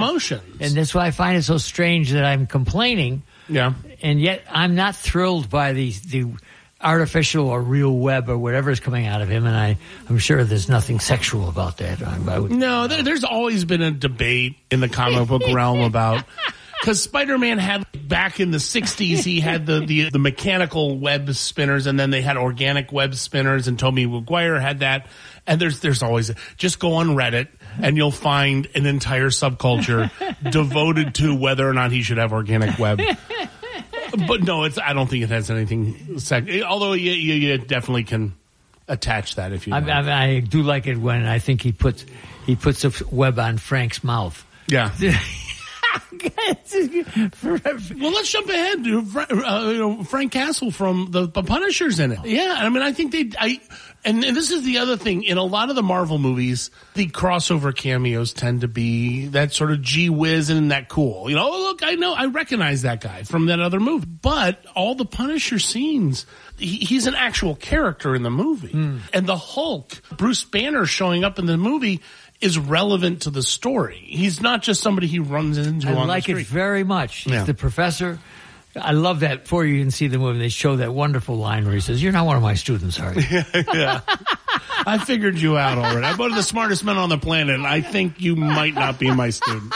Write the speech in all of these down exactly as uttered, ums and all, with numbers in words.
emotions. And that's why I find it so strange that I'm complaining. Yeah. And yet I'm not thrilled by the the artificial or real web or whatever is coming out of him. And I, I'm sure there's nothing sexual about that. I would, no, there, there's always been a debate in the comic book realm about... Because Spider-Man had, back in the sixties, he had the, the, the mechanical web spinners, and then they had organic web spinners, and Tobey Maguire had that. And there's there's always, just go on Reddit, and you'll find an entire subculture devoted to whether or not he should have organic web. But no, it's I don't think it has anything sex. Although you, you, you definitely can attach that if you I, want. I, I do like it when I think he puts, he puts a web on Frank's mouth. Yeah. Well, let's jump ahead to uh, you know, Frank Castle from the, the Punishers in it. Yeah, I mean, I think they, I, and, and this is the other thing. In a lot of the Marvel movies, the crossover cameos tend to be that sort of gee whiz and that cool. You know, oh, look, I know, I recognize that guy from that other movie. But all the Punisher scenes, he, he's an actual character in the movie. Mm. And the Hulk, Bruce Banner showing up in the movie, is relevant to the story. He's not just somebody he runs into I on like the street. it very much. He's Yeah. the professor. I love that. Before you even see the movie, they show that wonderful line where he says, "You're not one of my students, are you?" Yeah. I figured you out already. I'm one of the smartest men on the planet, and I think you might not be my student.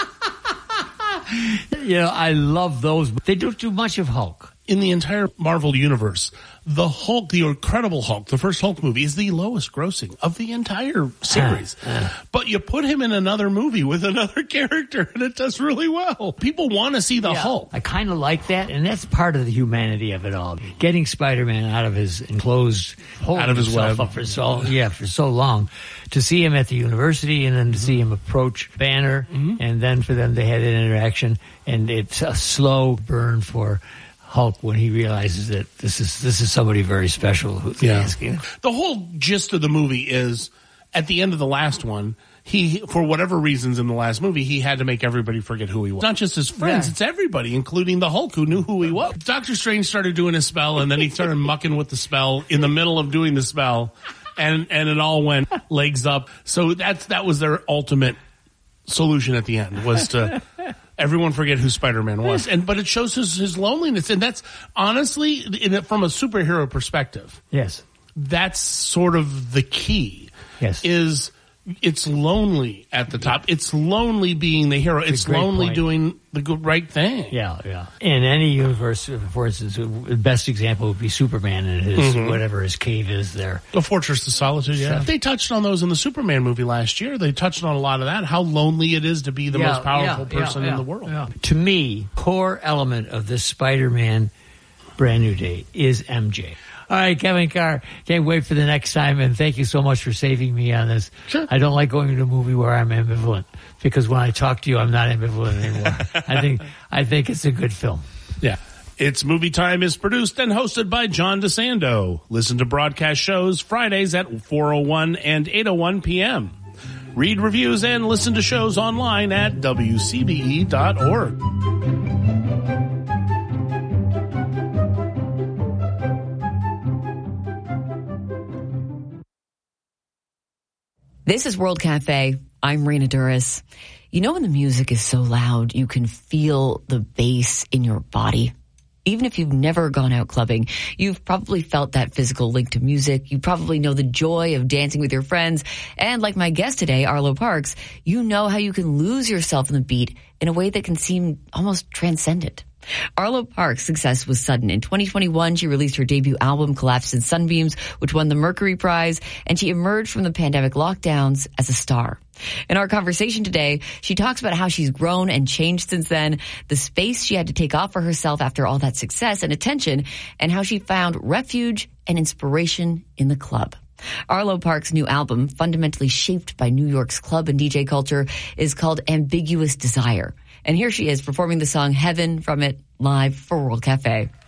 You know, I love those. They don't do much of Hulk. In the entire Marvel universe, the Hulk, the Incredible Hulk, the first Hulk movie, is the lowest grossing of the entire series. Uh, uh. But you put him in another movie with another character, and it does really well. People want to see the yeah, Hulk. I kind of like that, and that's part of the humanity of it all. Getting Spider-Man out of his enclosed, out of his web, up for so yeah for so long, to see him at the university, and then to mm-hmm. see him approach Banner, mm-hmm. and then for them they had an interaction, and it's a slow burn for Hulk when he realizes that this is this is somebody very special who's yeah. asking. The whole gist of the movie is, at the end of the last one, he, for whatever reasons in the last movie, he had to make everybody forget who he was. Not just his friends, yeah. it's everybody, including the Hulk, who knew who he was. Doctor Strange started doing a spell, and then he started mucking with the spell in the middle of doing the spell, and and it all went legs up. So that's that was their ultimate solution at the end, was to everyone forget who Spider-Man was. And but it shows his, his loneliness, and that's honestly, in it, from a superhero perspective, yes, that's sort of the key. Yes, is it's lonely at the top. It's lonely being the hero. It's lonely point. doing the good, right thing. Yeah, yeah. In any universe, for instance, the best example would be Superman and his mm-hmm. whatever his cave is there. The Fortress of Solitude, yeah. So, they touched on those in the Superman movie last year. They touched on a lot of that, how lonely it is to be the yeah, most powerful yeah, person yeah, yeah, in the world. Yeah. To me, core element of this Spider-Man Brand New Day is M J. All right, Kevin Carr, can't wait for the next time, and thank you so much for saving me on this. Sure. I don't like going to a movie where I'm ambivalent, because when I talk to you, I'm not ambivalent anymore. I think I think it's a good film. Yeah. It's Movie Time is produced and hosted by John DeSando. Listen to broadcast shows Fridays at four oh one and eight oh one p.m. Read reviews and listen to shows online at W C B E dot org. This is World Cafe. I'm Rena Duras. You know when the music is so loud, you can feel the bass in your body? Even if you've never gone out clubbing, you've probably felt that physical link to music. You probably know the joy of dancing with your friends. And like my guest today, Arlo Parks, you know how you can lose yourself in the beat in a way that can seem almost transcendent. Arlo Parks' success was sudden. In twenty twenty-one, she released her debut album, Collapsed in Sunbeams, which won the Mercury Prize, and she emerged from the pandemic lockdowns as a star. In our conversation today, she talks about how she's grown and changed since then, the space she had to take off for herself after all that success and attention, and how she found refuge and inspiration in the club. Arlo Parks' new album, fundamentally shaped by New York's club and D J culture, is called Ambiguous Desire. And here she is performing the song Heaven from it live for World Cafe.